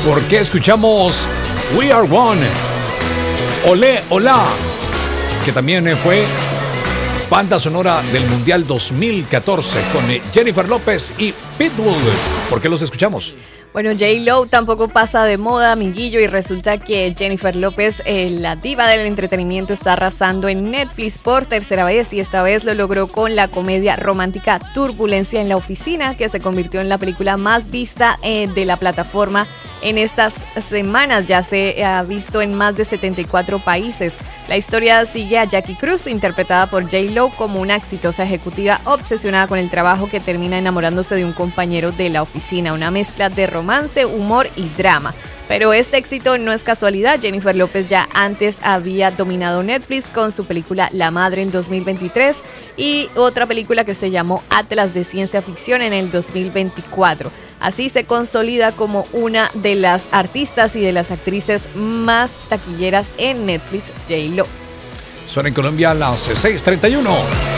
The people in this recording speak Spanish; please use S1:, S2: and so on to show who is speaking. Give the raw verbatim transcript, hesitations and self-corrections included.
S1: ¿Por qué escuchamos We Are One? Olé, hola, que también fue banda sonora del Mundial dos mil catorce con Jennifer López y Pitbull. ¿Por qué los escuchamos?
S2: Bueno, J-Lo tampoco pasa de moda, amiguillo, y resulta que Jennifer López, eh, la diva del entretenimiento, está arrasando en Netflix por tercera vez, y esta vez lo logró con la comedia romántica Turbulencia en la Oficina, que se convirtió en la película más vista eh, de la plataforma en estas semanas. Ya se ha visto en más de setenta y cuatro países. La historia sigue a Jackie Cruz, interpretada por J-Lo, como una exitosa ejecutiva obsesionada con el trabajo que termina enamorándose de un compañero de la oficina. Una mezcla de romance, humor y drama. Pero este éxito no es casualidad. Jennifer López ya antes había dominado Netflix con su película La Madre en dos mil veintitrés y otra película que se llamó Atlas de Ciencia Ficción en el dos mil veinticuatro. Así se consolida como una de las artistas y de las actrices más taquilleras en Netflix, J-Lo.
S1: Son en Colombia las seis treinta y uno.